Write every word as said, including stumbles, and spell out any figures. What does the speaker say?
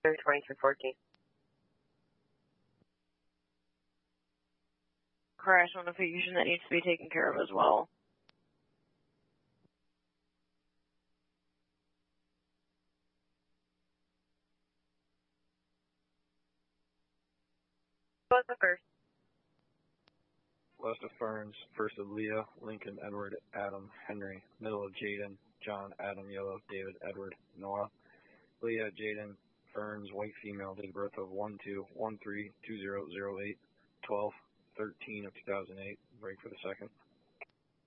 twenty-three fourteen. Crash notification that needs to be taken care of as well. What's the first? West of Ferns, first of Leah, Lincoln, Edward, Adam, Henry, middle of Jaden, John, Adam, Yellow, David, Edward, Noah, Leah, Jaden, Ferns, white female, date of birth of one two one three two zero zero eight, twelve thirteen of two thousand eight, break for the second.